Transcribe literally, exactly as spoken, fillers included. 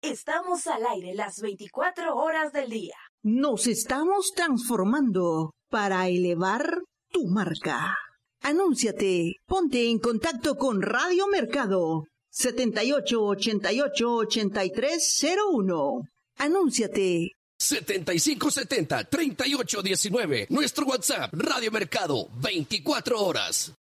Estamos al aire las veinticuatro horas del día. Nos estamos transformando para elevar tu marca. Anúnciate, ponte en contacto con Radio Mercado setenta y ocho, ochenta y ocho, ochenta y tres cero uno. Anúnciate. setenta y cinco setenta, treinta y ocho diecinueve. Nuestro WhatsApp, Radio Mercado, veinticuatro horas.